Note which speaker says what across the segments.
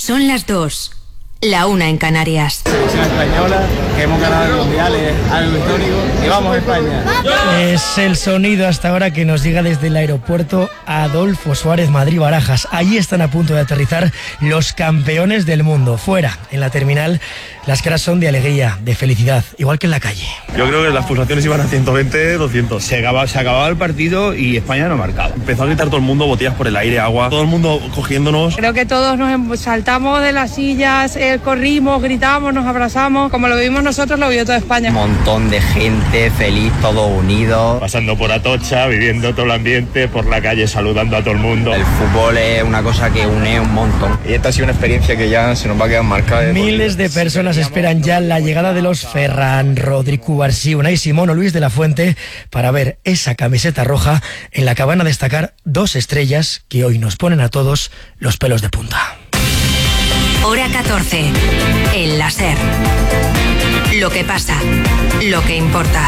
Speaker 1: Son las 2, la 1 en Canarias.
Speaker 2: Selección española, que hemos ganado el Mundial, es algo histórico y vamos a España.
Speaker 3: Es el sonido hasta ahora que nos llega desde el aeropuerto Adolfo Suárez Madrid-Barajas. Allí están a punto de aterrizar los campeones del mundo. Fuera, en la terminal, las caras son de alegría, de felicidad, igual que en la calle.
Speaker 4: Yo creo que las pulsaciones iban a 120, 200.
Speaker 5: Se acababa el partido y España no marcaba.
Speaker 4: Empezó a gritar todo el mundo, botellas por el aire, agua, todo el mundo cogiéndonos.
Speaker 6: Creo que todos nos saltamos de las sillas, corrimos, gritamos, nos abrazamos. Como lo vivimos nosotros, lo vivió toda España.
Speaker 7: Un montón de gente feliz, todos unidos.
Speaker 4: Pasando por Atocha, viviendo todo el ambiente, por la calle saludando a todo el mundo.
Speaker 7: El fútbol es una cosa que une un montón.
Speaker 5: Y esta ha sido una experiencia que ya se nos va a quedar marcada.
Speaker 3: Miles de personas esperan ya la llegada de los Ferran, Rodri, Cubarsí, Unai Simón o Luis de la Fuente para ver esa camiseta roja en la que van a destacar 2 estrellas que hoy nos ponen a todos los pelos de punta.
Speaker 1: Hora 14, el láser. Lo que pasa, lo que importa.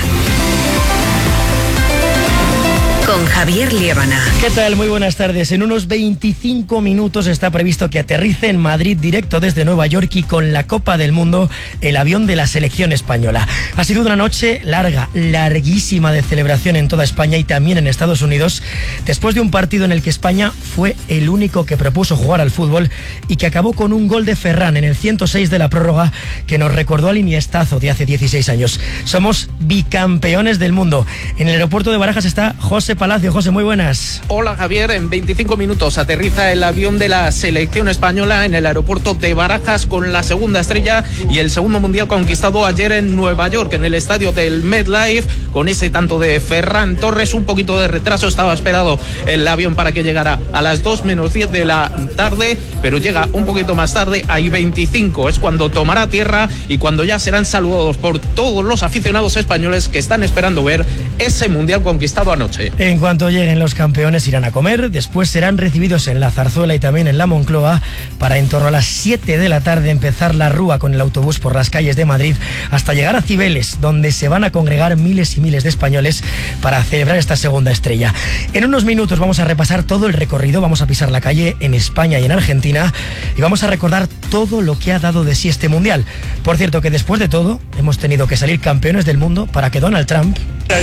Speaker 1: Con Javier Liébana.
Speaker 3: ¿Qué tal? Muy buenas tardes. En unos 25 minutos está previsto que aterrice en Madrid directo desde Nueva York y con la Copa del Mundo el avión de la selección española. Ha sido una noche larga, larguísima de celebración en toda España y también en Estados Unidos, después de un partido en el que España fue el único que propuso jugar al fútbol y que acabó con un gol de Ferran en el 106 de la prórroga que nos recordó al Iniestazo de hace 16 años. Somos bicampeones del mundo. En el aeropuerto de Barajas está José Palacio. José, muy buenas.
Speaker 8: Hola Javier, en 25 minutos aterriza el avión de la selección española en el aeropuerto de Barajas con la segunda estrella y el segundo mundial conquistado ayer en Nueva York, en el estadio del MetLife, con ese tanto de Ferran Torres. Un poquito de retraso, estaba esperado el avión para que llegara a las 2 menos 10 de la tarde, pero llega un poquito más tarde, hay 25, es cuando tomará tierra y cuando ya serán saludados por todos los aficionados españoles que están esperando ver ese mundial conquistado anoche.
Speaker 3: En cuanto lleguen los campeones irán a comer, después serán recibidos en la Zarzuela y también en la Moncloa para en torno a las 7 de la tarde empezar la rúa con el autobús por las calles de Madrid hasta llegar a Cibeles, donde se van a congregar miles y miles de españoles para celebrar esta segunda estrella. En unos minutos vamos a repasar todo el recorrido, vamos a pisar la calle en España y en Argentina y vamos a recordar todo lo que ha dado de sí este mundial. Por cierto que después de todo hemos tenido que salir campeones del mundo para que Donald Trump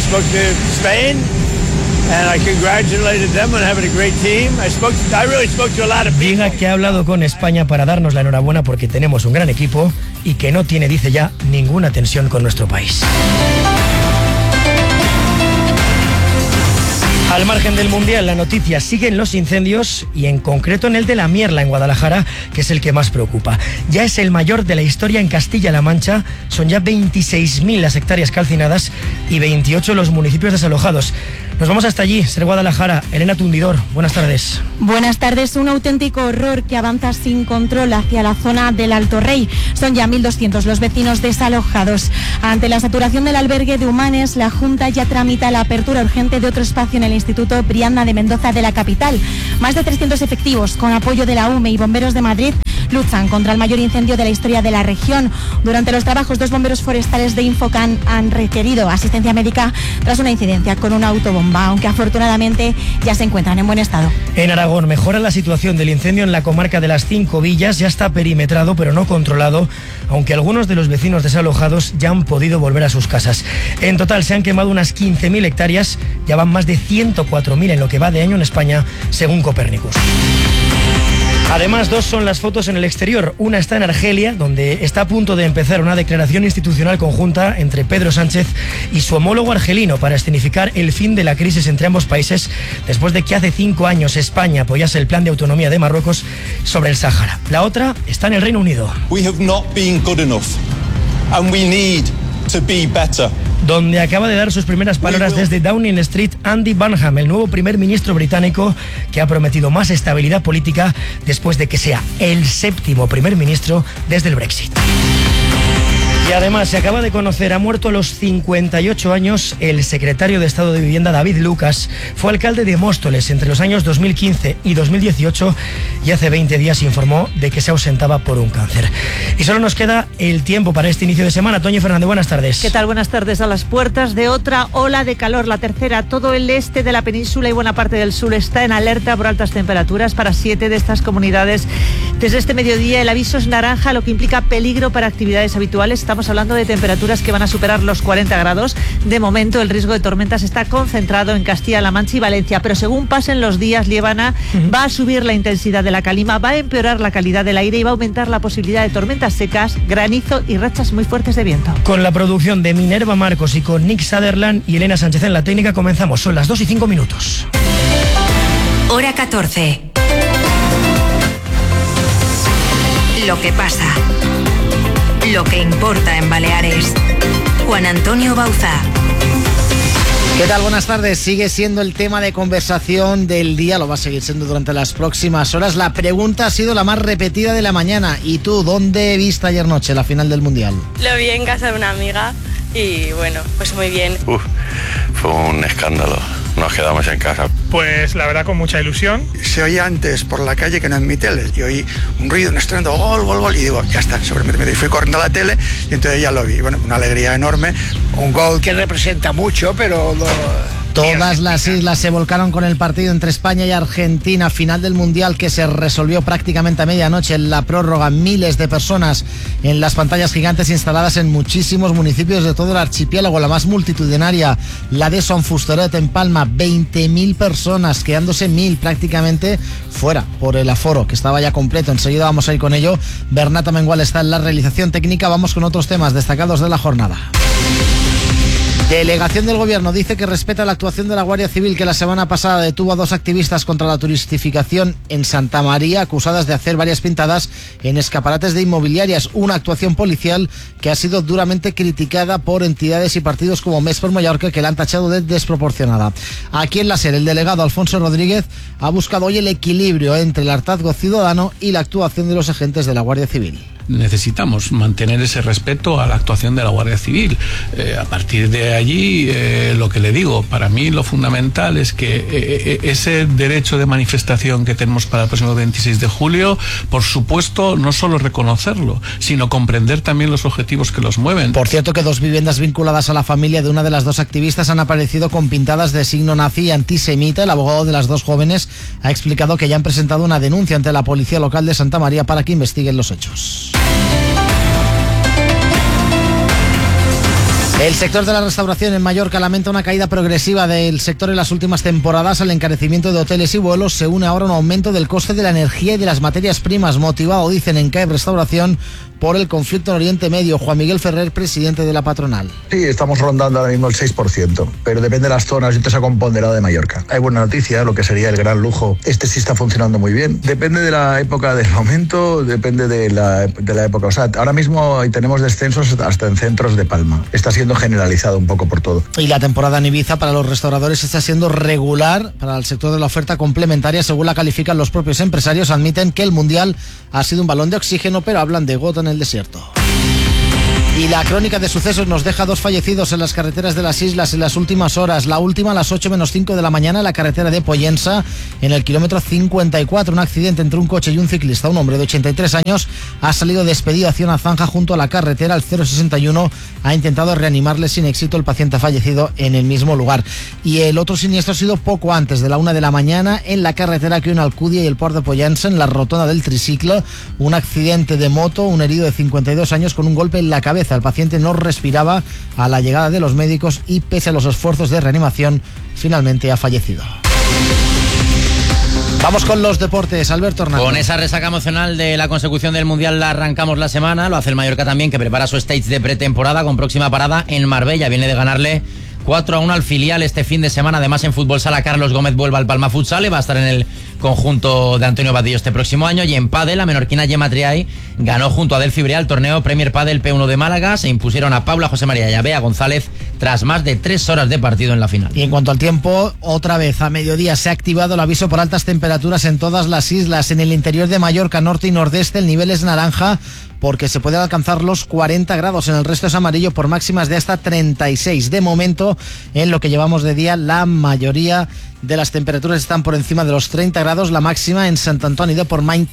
Speaker 3: diga que ha hablado con España para darnos la enhorabuena porque tenemos un gran equipo y que no tiene, dice ya, ninguna tensión con nuestro país. Al margen del Mundial, la noticia siguen los incendios y en concreto en el de La Mierla, en Guadalajara, que es el que más preocupa. Ya es el mayor de la historia en Castilla-La Mancha, son ya 26.000 las hectáreas calcinadas y 28 los municipios desalojados. Nos vamos hasta allí, ser Guadalajara. Elena Tundidor, buenas tardes.
Speaker 9: Buenas tardes. Un auténtico horror que avanza sin control hacia la zona del Alto Rey. Son ya 1.200 los vecinos desalojados. Ante la saturación del albergue de Humanes, la Junta ya tramita la apertura urgente de otro espacio en el Instituto Brianda de Mendoza de la capital. Más de 300 efectivos, con apoyo de la UME y Bomberos de Madrid, luchan contra el mayor incendio de la historia de la región. Durante los trabajos, 2 bomberos forestales de Infocan han requerido asistencia médica tras una incidencia con una autobomba, aunque afortunadamente ya se encuentran en buen estado.
Speaker 3: En Aragón mejora la situación del incendio en la comarca de las 5 Villas. Ya está perimetrado pero no controlado, aunque algunos de los vecinos desalojados ya han podido volver a sus casas. En total se han quemado unas 15.000 hectáreas, ya van más de 104.000 en lo que va de año en España, según Copérnicus. Además, 2 son las fotos en el exterior. Una está en Argelia, donde está a punto de empezar una declaración institucional conjunta entre Pedro Sánchez y su homólogo argelino para escenificar el fin de la crisis entre ambos países, después de que hace 5 años España apoyase el plan de autonomía de Marruecos sobre el Sáhara. La otra está en el Reino Unido.
Speaker 10: We have not been good enough, and we need to be better.
Speaker 3: Donde acaba de dar sus primeras palabras desde Downing Street Andy Burnham, el nuevo primer ministro británico que ha prometido más estabilidad política después de que sea el 7º primer ministro desde el Brexit. Y además se acaba de conocer, ha muerto a los 58 años el secretario de Estado de Vivienda David Lucas. Fue alcalde de Móstoles entre los años 2015 y 2018 y hace 20 días se informó de que se ausentaba por un cáncer. Y solo nos queda el tiempo para este inicio de semana. Toño Fernández, buenas tardes.
Speaker 11: ¿Qué tal? Buenas tardes. A las puertas de otra ola de calor, la tercera. Todo el este de la península y buena parte del sur está en alerta por altas temperaturas para 7 de estas comunidades. Desde este mediodía el aviso es naranja, lo que implica peligro para actividades habituales. Estamos hablando de temperaturas que van a superar los 40 grados. De momento el riesgo de tormentas está concentrado en Castilla-La Mancha y Valencia, pero según pasen los días, Liébana, va a subir la intensidad de la calima, va a empeorar la calidad del aire y va a aumentar la posibilidad de tormentas secas, granizo y rachas muy fuertes de viento.
Speaker 3: Con la producción de Minerva Marcos y con Nick Sutherland y Elena Sánchez en la técnica comenzamos. Son las 2:05.
Speaker 1: Hora 14. Lo que pasa. Lo que importa en Baleares. Juan Antonio Bauzá.
Speaker 12: ¿Qué tal? Buenas tardes. Sigue siendo el tema de conversación del día, lo va a seguir siendo durante las próximas horas. La pregunta ha sido la más repetida de la mañana. ¿Y tú, dónde viste ayer noche la final del Mundial?
Speaker 13: Lo vi en casa de una amiga y bueno, pues muy bien.
Speaker 14: Fue un escándalo. Nos quedamos en casa.
Speaker 15: Pues la verdad con mucha ilusión.
Speaker 16: Se oía antes por la calle que no en mi tele. Y oí un ruido, un estruendo, gol, gol, gol. Y digo, ya está, y fui corriendo a la tele y entonces ya lo vi. Bueno, una alegría enorme. Un gol que representa mucho, pero...
Speaker 12: Todas las islas se volcaron con el partido entre España y Argentina, final del Mundial que se resolvió prácticamente a medianoche en la prórroga. Miles de personas en las pantallas gigantes instaladas en muchísimos municipios de todo el archipiélago. La más multitudinaria, la de Son Fustoret en Palma, 20.000 personas, quedándose 1.000 prácticamente fuera por el aforo que estaba ya completo. Enseguida vamos a ir con ello. Bernata Mengual está en la realización técnica. Vamos con otros temas destacados de la jornada. Delegación del Gobierno dice que respeta la actuación de la Guardia Civil, que la semana pasada detuvo a 2 activistas contra la turistificación en Santa María, acusadas de hacer varias pintadas en escaparates de inmobiliarias. Una actuación policial que ha sido duramente criticada por entidades y partidos como Més per Mallorca, que la han tachado de desproporcionada. Aquí en la SER, el delegado Alfonso Rodríguez ha buscado hoy el equilibrio entre el hartazgo ciudadano y la actuación de los agentes de la Guardia Civil.
Speaker 17: Necesitamos mantener ese respeto a la actuación de la Guardia Civil. A partir de allí, lo que le digo, para mí lo fundamental es que ese derecho de manifestación que tenemos para el próximo 26 de julio, por supuesto, no solo reconocerlo, sino comprender también los objetivos que los mueven.
Speaker 12: Por cierto, que 2 viviendas vinculadas a la familia de una de las 2 activistas han aparecido con pintadas de signo nazi y antisemita. El abogado de las 2 jóvenes ha explicado que ya han presentado una denuncia ante la Policía Local de Santa María para que investiguen los hechos. El sector de la restauración en Mallorca lamenta una caída progresiva del sector en las últimas temporadas. Al encarecimiento de hoteles y vuelos se une ahora un aumento del coste de la energía y de las materias primas, motivado, dicen en CAEP Restauración, por el conflicto en Oriente Medio. Juan Miguel Ferrer, presidente de la patronal.
Speaker 18: Sí, estamos rondando ahora mismo el 6%, pero depende de las zonas. Yo te saco un ponderado de Mallorca. Hay buena noticia, lo que sería el gran lujo. Este sí está funcionando muy bien. Depende de la época del momento, depende de la época. O sea, ahora mismo tenemos descensos hasta en centros de Palma. Está siendo generalizado un poco por todo.
Speaker 12: Y la temporada en Ibiza para los restauradores está siendo regular para el sector de la oferta complementaria. Según la califican los propios empresarios, admiten que el Mundial ha sido un balón de oxígeno, pero hablan de gota en el desierto. Y la crónica de sucesos nos deja 2 fallecidos en las carreteras de las islas en las últimas horas. La última a las 8:05 de la mañana en la carretera de Pollensa, en el kilómetro 54. Un accidente entre un coche y un ciclista. Un hombre de 83 años ha salido despedido hacia una zanja junto a la carretera. El 061 ha intentado reanimarle sin éxito. El paciente ha fallecido en el mismo lugar. Y el otro siniestro ha sido poco antes de la 1 de la mañana en la carretera que une Alcúdia y el Port de Pollensa, en la rotonda del triciclo. Un accidente de moto, un herido de 52 años con un golpe en la cabeza. El paciente no respiraba a la llegada de los médicos y, pese a los esfuerzos de reanimación, finalmente ha fallecido. Vamos con los deportes, Alberto Hernández.
Speaker 19: Con esa resaca emocional de la consecución del Mundial la arrancamos la semana. Lo hace el Mallorca también, que prepara su stage de pretemporada con próxima parada en Marbella. Viene de ganarle 4-1 al filial este fin de semana. Además, en fútbol sala, Carlos Gómez vuelve al Palma Futsal y va a estar en el conjunto de Antonio Vadillo este próximo año. Y en pádel, la menorquina Gemma Triay ganó junto a Delphi Brea el torneo Premier Padel P1 de Málaga. Se impusieron a Paula José María y a Bea González tras más de 3 horas de partido en la final.
Speaker 12: Y en cuanto al tiempo, otra vez a mediodía se ha activado el aviso por altas temperaturas en todas las islas. En el interior de Mallorca, norte y nordeste, el nivel es naranja porque se pueden alcanzar los 40 grados. En el resto es amarillo por máximas de hasta 36. De momento, resto, en lo que llevamos de día, la mayoría de las temperaturas están por encima de los 30 grados, la máxima en Sant Antoni de Portmany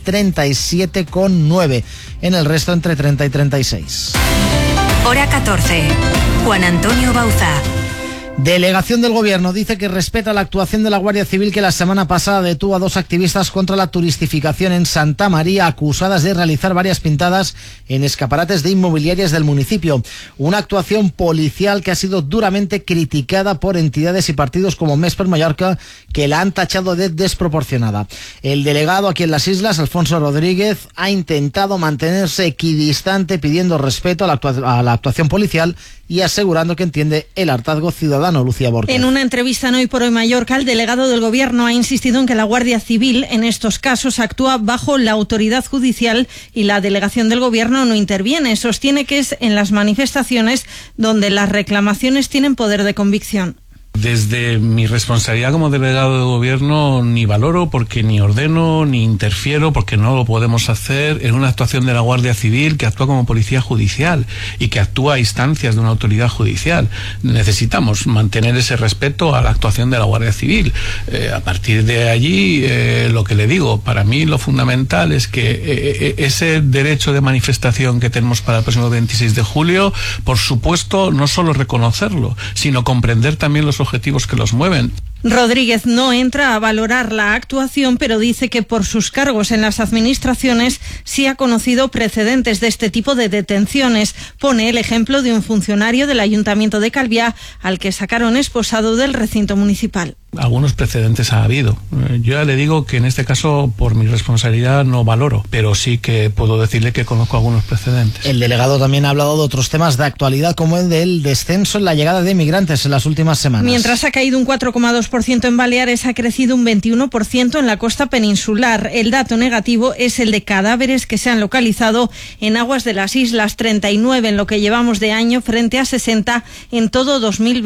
Speaker 12: 37,9, en el resto entre 30 y 36.
Speaker 1: Hora 14. Juan Antonio Bauzá.
Speaker 12: Delegación del Gobierno dice que respeta la actuación de la Guardia Civil, que la semana pasada detuvo a 2 activistas contra la turistificación en Santa María, acusadas de realizar varias pintadas en escaparates de inmobiliarias del municipio. Una actuación policial que ha sido duramente criticada por entidades y partidos como Més per Mallorca, que la han tachado de desproporcionada. El delegado aquí en las islas, Alfonso Rodríguez, ha intentado mantenerse equidistante, pidiendo respeto a la actuación policial y asegurando que entiende el hartazgo ciudadano. Lucía Borges.
Speaker 20: En una entrevista en Hoy por Hoy Mallorca, el delegado del Gobierno ha insistido en que la Guardia Civil en estos casos actúa bajo la autoridad judicial y la delegación del Gobierno no interviene. Sostiene que es en las manifestaciones donde las reclamaciones tienen poder de convicción.
Speaker 17: Desde mi responsabilidad como delegado de gobierno ni valoro, porque ni ordeno, ni interfiero, porque no lo podemos hacer en una actuación de la Guardia Civil que actúa como policía judicial y que actúa a instancias de una autoridad judicial. Necesitamos mantener ese respeto a la actuación de la Guardia Civil. A partir de allí, lo que le digo, para mí lo fundamental es que ese derecho de manifestación que tenemos para el próximo 26 de julio, por supuesto, no solo reconocerlo, sino comprender también los objetivos que los mueven.
Speaker 20: Rodríguez no entra a valorar la actuación, pero dice que por sus cargos en las administraciones sí ha conocido precedentes de este tipo de detenciones. Pone el ejemplo de un funcionario del Ayuntamiento de Calviá al que sacaron esposado del recinto municipal.
Speaker 17: Algunos precedentes ha habido. Yo ya le digo que en este caso, por mi responsabilidad, no valoro, pero sí que puedo decirle que conozco algunos precedentes.
Speaker 12: El delegado también ha hablado de otros temas de actualidad, como el del descenso en la llegada de migrantes en las últimas semanas.
Speaker 20: Mientras ha caído un 4,2% en Baleares, ha crecido un 21% en la costa peninsular. El dato negativo es el de cadáveres que se han localizado en aguas de las islas, 39 en lo que llevamos de año frente a 60 en todo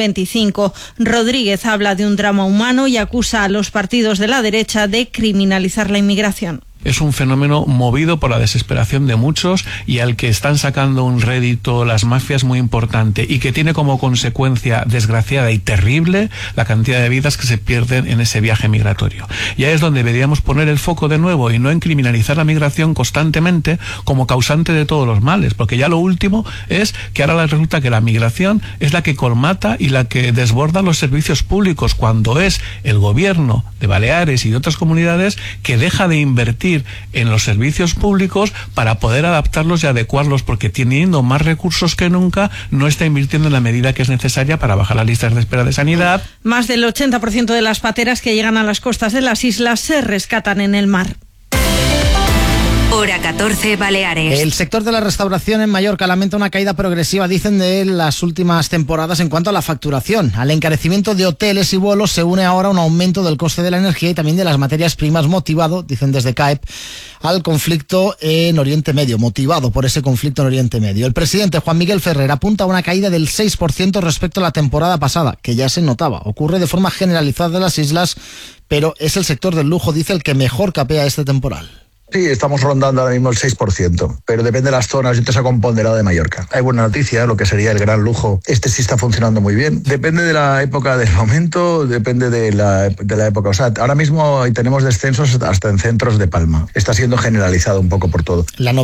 Speaker 20: 2025. Rodríguez habla de un drama humano y acusa a los partidos de la derecha de criminalizar la inmigración.
Speaker 17: Es un fenómeno movido por la desesperación de muchos y al que están sacando un rédito las mafias muy importante y que tiene como consecuencia desgraciada y terrible la cantidad de vidas que se pierden en ese viaje migratorio. Y ahí es donde deberíamos poner el foco de nuevo y no en criminalizar la migración constantemente como causante de todos los males, porque ya lo último es que ahora resulta que la migración es la que colmata y la que desborda los servicios públicos, cuando es el gobierno de Baleares y de otras comunidades que deja de invertir en los servicios públicos para poder adaptarlos y adecuarlos, porque teniendo más recursos que nunca no está invirtiendo en la medida que es necesaria para bajar las listas de espera de sanidad.
Speaker 20: Más del 80% de las pateras que llegan a las costas de las islas se rescatan en el mar.
Speaker 1: Hora 14, Baleares.
Speaker 12: El sector de la restauración en Mallorca lamenta una caída progresiva, dicen, de las últimas temporadas en cuanto a la facturación. Al encarecimiento de hoteles y vuelos se une ahora un aumento del coste de la energía y también de las materias primas, motivado, dicen desde CAEP, al conflicto en Oriente Medio, motivado por ese conflicto en Oriente Medio. El presidente Juan Miguel Ferrer apunta a una caída del 6% respecto a la temporada pasada, que ya se notaba. Ocurre de forma generalizada en las islas, pero es el sector del lujo, dice, el que mejor capea este temporal.
Speaker 18: Sí, estamos rondando ahora mismo el 6%, pero depende de las zonas. Yo te saco un ponderado de Mallorca. Hay buena noticia, lo que sería el gran lujo. Este sí está funcionando muy bien. Depende de la época del momento, depende de la época. O sea, ahora mismo tenemos descensos hasta en centros de Palma. Está siendo generalizado un poco por todo.